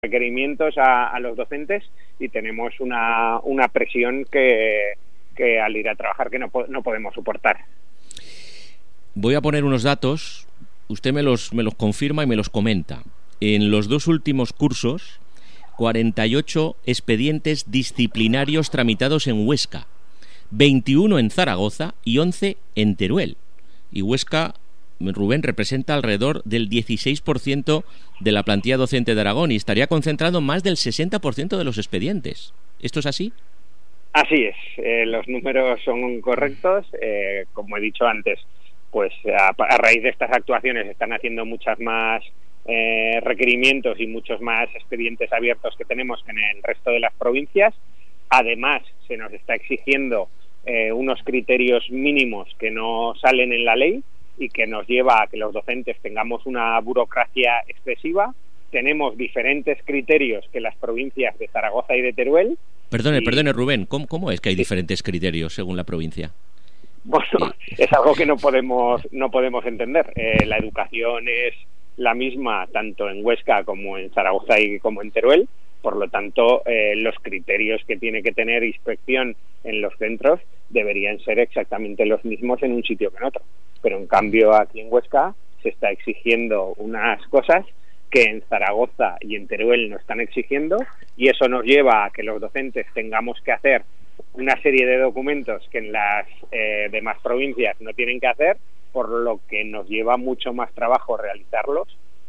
requerimientos a los docentes y tenemos una presión que al ir a trabajar que no podemos soportar. Voy a poner unos datos, usted me los confirma y me los comenta. En los 2 últimos cursos, 48 expedientes disciplinarios tramitados en Huesca, 21 en Zaragoza y 11 en Teruel. Y Huesca, Rubén, representa alrededor del 16% de la plantilla docente de Aragón y estaría concentrado más del 60% de los expedientes. ¿Esto es así? Así es, los números son correctos. Como he dicho antes, pues a raíz de estas actuaciones están haciendo muchas más requerimientos y muchos más expedientes abiertos que tenemos que en el resto de las provincias. Además, se nos está exigiendo unos criterios mínimos que no salen en la ley y que nos lleva a que los docentes tengamos una burocracia excesiva. Tenemos diferentes criterios que las provincias de Zaragoza y de Teruel. Perdone, Rubén, ¿cómo es que hay diferentes criterios según la provincia? Bueno, es algo que no podemos entender. La educación es la misma tanto en Huesca como en Zaragoza y como en Teruel. Por lo tanto, los criterios que tiene que tener inspección en los centros deberían ser exactamente los mismos en un sitio que en otro. Pero en cambio aquí en Huesca se está exigiendo unas cosas que en Zaragoza y en Teruel no están exigiendo, y eso nos lleva a que los docentes tengamos que hacer una serie de documentos que en las demás provincias no tienen que hacer, por lo que nos lleva mucho más trabajo realizarlos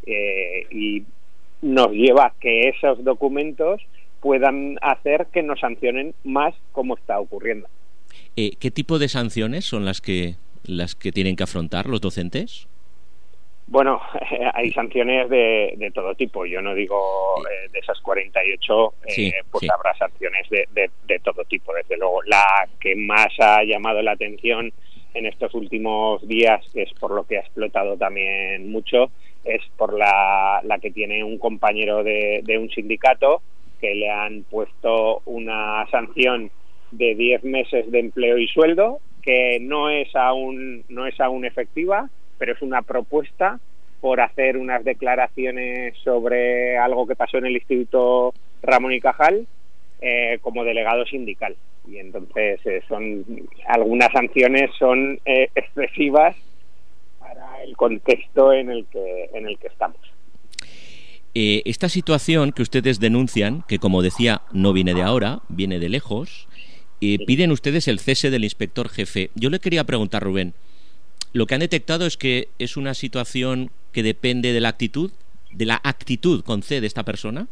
y nos lleva a que esos documentos puedan hacer que nos sancionen más, como está ocurriendo. ¿Qué tipo de sanciones son las que tienen que afrontar los docentes? Bueno, hay sanciones de todo tipo. Yo no digo de esas 48, pues habrá sanciones de todo tipo. Desde luego, la que más ha llamado la atención en estos últimos días, que es por lo que ha explotado también mucho, es por la que tiene un compañero de un sindicato, que le han puesto una sanción de 10 meses de empleo y sueldo, que no es aún efectiva, pero es una propuesta por hacer unas declaraciones sobre algo que pasó en el Instituto Ramón y Cajal como delegado sindical. Y entonces algunas sanciones son excesivas para el contexto en el que estamos. Esta situación que ustedes denuncian, que como decía no viene de ahora, viene de lejos, piden ustedes el cese del inspector jefe. Yo le quería preguntar, Rubén, lo que han detectado es que es una situación que depende de la actitud con C de esta persona.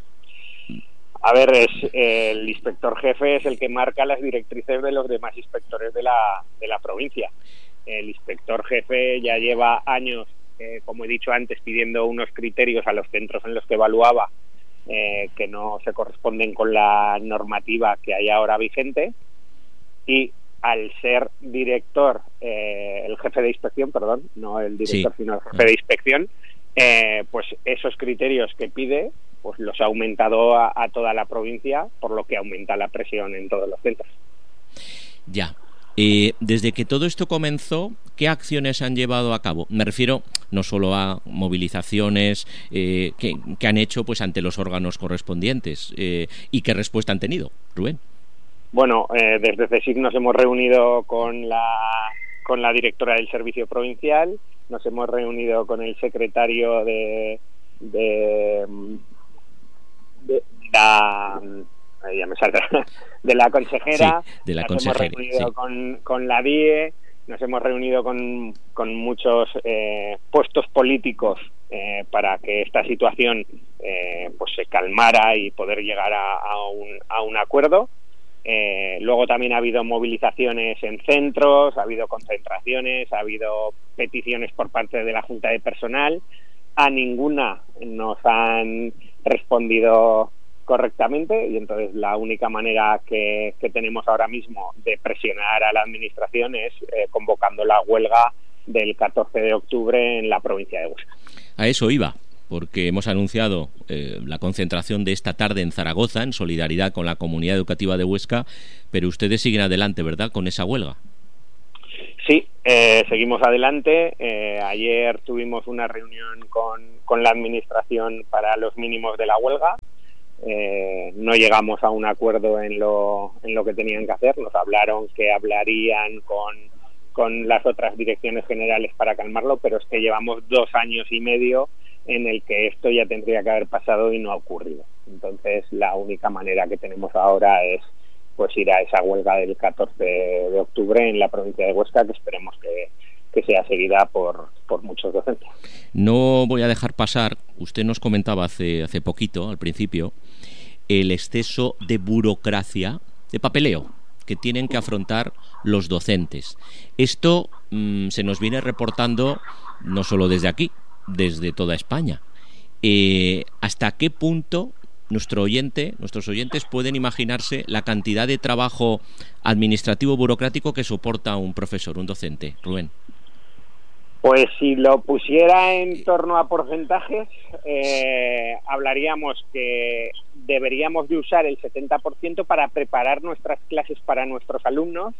A ver, el inspector jefe es el que marca las directrices de los demás inspectores de la provincia. El inspector jefe ya lleva años, como he dicho antes, pidiendo unos criterios a los centros en los que evaluaba que no se corresponden con la normativa que hay ahora vigente, y al ser director, el jefe de inspección, perdón, no el director, sino el jefe de inspección, pues esos criterios que pide, pues los ha aumentado a toda la provincia, por lo que aumenta la presión en todos los centros. Ya. Desde que todo esto comenzó, ¿qué acciones han llevado a cabo? Me refiero no solo a movilizaciones que han hecho pues ante los órganos correspondientes, y qué respuesta han tenido, Rubén. Bueno, desde CSIC nos hemos reunido con la directora del servicio provincial, nos hemos reunido con el secretario de la consejera, nos hemos reunido con la DIE, nos hemos reunido con muchos puestos políticos para que esta situación pues se calmara y poder llegar a un acuerdo. Luego también ha habido movilizaciones en centros, ha habido concentraciones, ha habido peticiones por parte de la Junta de Personal. A ninguna nos han respondido correctamente, y entonces la única manera que tenemos ahora mismo de presionar a la administración es convocando la huelga del 14 de octubre en la provincia de Huesca. A eso iba, porque hemos anunciado la concentración de esta tarde en Zaragoza, en solidaridad con la comunidad educativa de Huesca, pero ustedes siguen adelante, ¿verdad?, con esa huelga. Sí, seguimos adelante. Ayer tuvimos una reunión con la administración para los mínimos de la huelga. No llegamos a un acuerdo en lo que tenían que hacer. Nos hablaron que hablarían con las otras direcciones generales para calmarlo, pero es que llevamos 2 años y medio en el que esto ya tendría que haber pasado y no ha ocurrido. Entonces, la única manera que tenemos ahora es pues ir a esa huelga del 14 de octubre en la provincia de Huesca, que esperemos que sea seguida por muchos docentes. No voy a dejar pasar, usted nos comentaba hace poquito, al principio, el exceso de burocracia, de papeleo, que tienen que afrontar los docentes. Esto se nos viene reportando no solo desde aquí, desde toda España. ¿Hasta qué punto nuestros oyentes pueden imaginarse la cantidad de trabajo administrativo burocrático que soporta un profesor, un docente? Rubén. Pues si lo pusiera en torno a porcentajes, hablaríamos que deberíamos de usar el 70% para preparar nuestras clases para nuestros alumnos,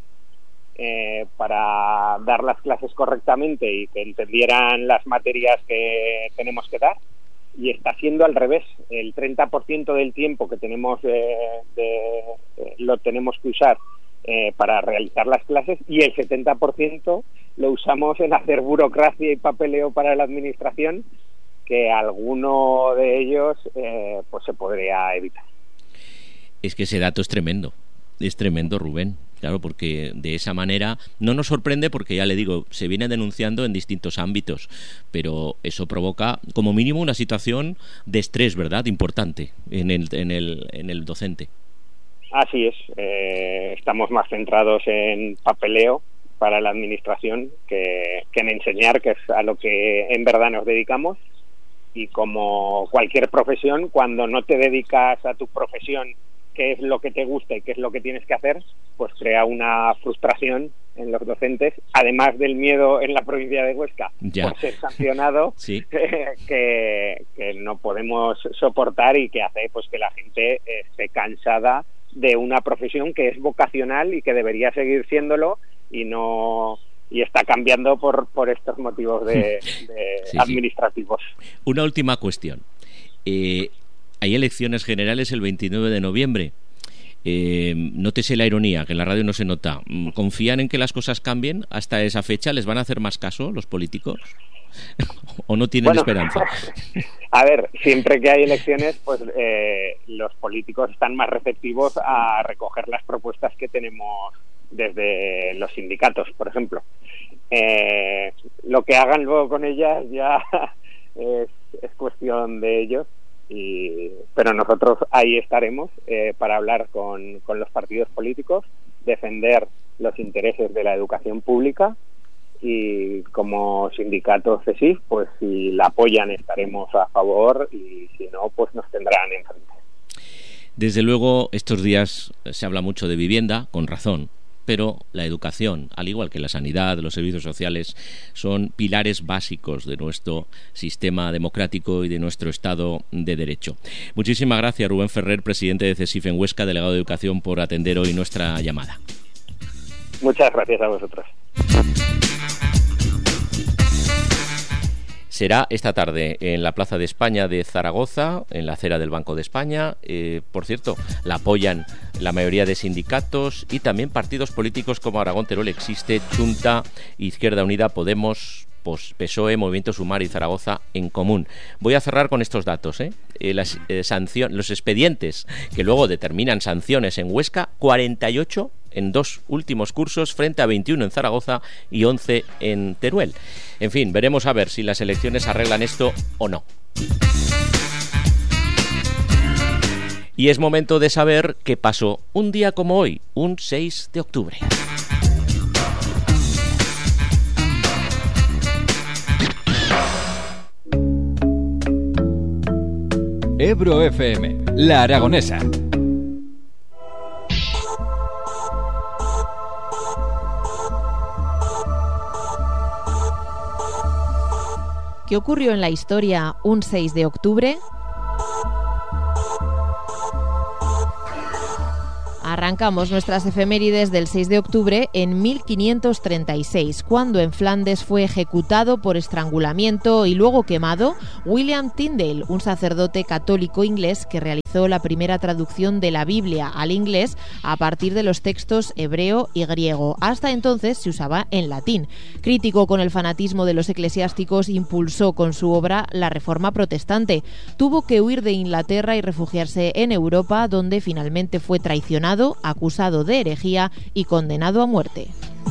para dar las clases correctamente y que entendieran las materias que tenemos que dar. Y está siendo al revés. El 30% del tiempo que tenemos lo tenemos que usar para realizar las clases, y el 70% lo usamos en hacer burocracia y papeleo para la administración, que alguno de ellos pues se podría evitar. Es que ese dato es tremendo, Rubén. Claro, porque de esa manera no nos sorprende, porque ya le digo, se viene denunciando en distintos ámbitos, pero eso provoca como mínimo una situación de estrés, ¿verdad?, importante en el docente. Así es, estamos más centrados en papeleo para la administración que en enseñar, que es a lo que en verdad nos dedicamos. Y como cualquier profesión, cuando no te dedicas a tu profesión, qué es lo que te gusta y qué es lo que tienes que hacer, pues crea una frustración en los docentes, además del miedo en la provincia de Huesca por ser sancionado, sí. que no podemos soportar, y que hace pues que la gente esté cansada de una profesión que es vocacional y que debería seguir siéndolo, y está cambiando por estos motivos sí, administrativos. Una última cuestión. Hay elecciones generales el 29 de noviembre. Nótese la ironía, que en la radio no se nota. ¿Confían en que las cosas cambien hasta esa fecha? ¿Les van a hacer más caso los políticos? ¿O no tienen esperanza? A ver, siempre que hay elecciones, pues los políticos están más receptivos a recoger las propuestas que tenemos desde los sindicatos, por ejemplo. Lo que hagan luego con ellas ya es cuestión de ellos. Pero nosotros ahí estaremos para hablar con los partidos políticos, defender los intereses de la educación pública, y como sindicato CESIF, pues si la apoyan estaremos a favor, y si no, pues nos tendrán enfrente. Desde luego, estos días se habla mucho de vivienda, con razón, pero la educación, al igual que la sanidad, los servicios sociales, son pilares básicos de nuestro sistema democrático y de nuestro Estado de Derecho. Muchísimas gracias, Rubén Ferrer, presidente de CESIF en Huesca, delegado de Educación, por atender hoy nuestra llamada. Muchas gracias a vosotros. Será esta tarde en la Plaza de España de Zaragoza, en la acera del Banco de España. Por cierto, la apoyan la mayoría de sindicatos y también partidos políticos como Aragón Teruel Existe, Chunta, Izquierda Unida, Podemos, PSOE, Movimiento Sumar y Zaragoza en Común. Voy a cerrar con estos datos. Los expedientes que luego determinan sanciones en Huesca, 48 en 2 últimos cursos, frente a 21 en Zaragoza y 11 en Teruel. En fin, veremos a ver si las elecciones arreglan esto o no. Y es momento de saber qué pasó un día como hoy, un 6 de octubre. Ebro FM, La Aragonesa. ¿Qué ocurrió en la historia un 6 de octubre? Arrancamos nuestras efemérides del 6 de octubre en 1536, cuando en Flandes fue ejecutado por estrangulamiento y luego quemado William Tyndale, un sacerdote católico inglés que realizó la primera traducción de la Biblia al inglés a partir de los textos hebreo y griego. Hasta entonces se usaba en latín. Crítico con el fanatismo de los eclesiásticos, impulsó con su obra la Reforma protestante. Tuvo que huir de Inglaterra y refugiarse en Europa, donde finalmente fue traicionado, acusado de herejía y condenado a muerte.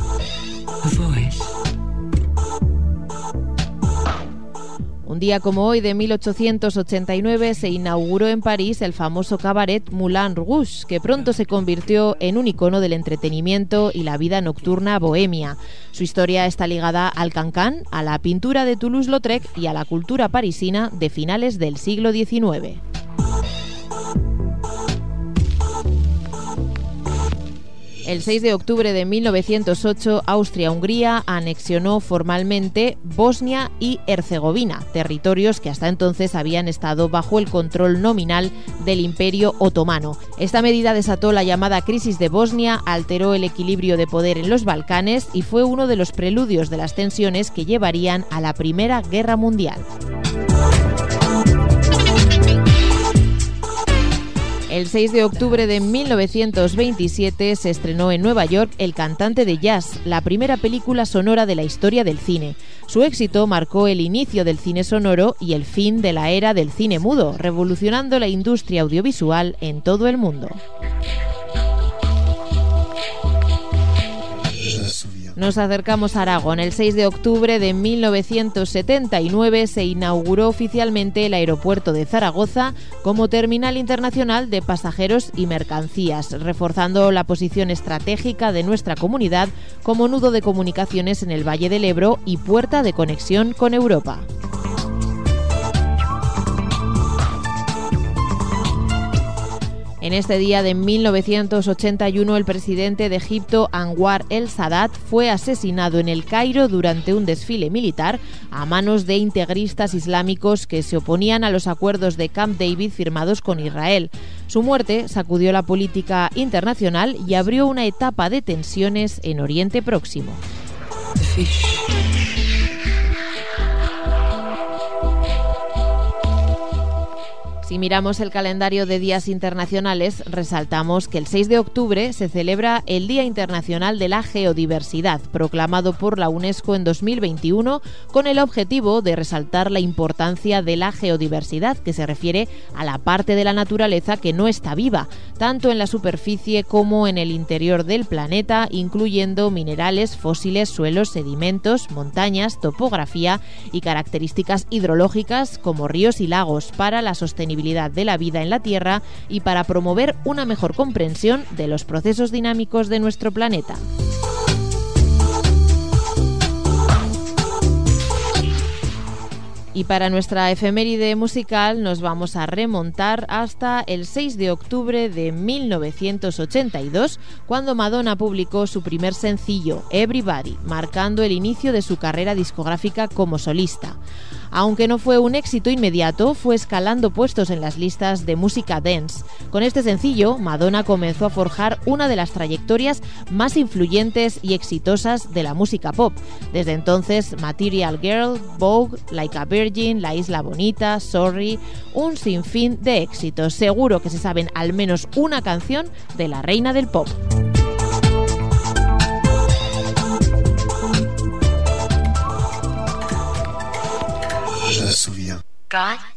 Un día como hoy de 1889 se inauguró en París el famoso cabaret Moulin Rouge, que pronto se convirtió en un icono del entretenimiento y la vida nocturna bohemia. Su historia está ligada al cancán, a la pintura de Toulouse-Lautrec y a la cultura parisina de finales del siglo XIX. El 6 de octubre de 1908, Austria-Hungría anexionó formalmente Bosnia y Herzegovina, territorios que hasta entonces habían estado bajo el control nominal del Imperio Otomano. Esta medida desató la llamada crisis de Bosnia, alteró el equilibrio de poder en los Balcanes y fue uno de los preludios de las tensiones que llevarían a la Primera Guerra Mundial. El 6 de octubre de 1927 se estrenó en Nueva York El cantante de jazz, la primera película sonora de la historia del cine. Su éxito marcó el inicio del cine sonoro y el fin de la era del cine mudo, revolucionando la industria audiovisual en todo el mundo. Nos acercamos a Aragón. El 6 de octubre de 1979 se inauguró oficialmente el aeropuerto de Zaragoza como terminal internacional de pasajeros y mercancías, reforzando la posición estratégica de nuestra comunidad como nudo de comunicaciones en el Valle del Ebro y puerta de conexión con Europa. En este día de 1981, el presidente de Egipto, Anwar el-Sadat, fue asesinado en El Cairo durante un desfile militar a manos de integristas islámicos que se oponían a los acuerdos de Camp David firmados con Israel. Su muerte sacudió la política internacional y abrió una etapa de tensiones en Oriente Próximo. Si miramos el calendario de días internacionales, resaltamos que el 6 de octubre se celebra el Día Internacional de la Geodiversidad, proclamado por la UNESCO en 2021, con el objetivo de resaltar la importancia de la geodiversidad, que se refiere a la parte de la naturaleza que no está viva, tanto en la superficie como en el interior del planeta, incluyendo minerales, fósiles, suelos, sedimentos, montañas, topografía y características hidrológicas como ríos y lagos, para la sostenibilidad de la vida en la Tierra y para promover una mejor comprensión de los procesos dinámicos de nuestro planeta. Y para nuestra efeméride musical nos vamos a remontar hasta el 6 de octubre de 1982, cuando Madonna publicó su primer sencillo, Everybody, marcando el inicio de su carrera discográfica como solista. Aunque no fue un éxito inmediato, fue escalando puestos en las listas de música dance. Con este sencillo, Madonna comenzó a forjar una de las trayectorias más influyentes y exitosas de la música pop. Desde entonces, Material Girl, Vogue, Like a Virgin, La Isla Bonita, Sorry, un sinfín de éxitos. Seguro que se saben al menos una canción de la reina del pop. Je me souviens. God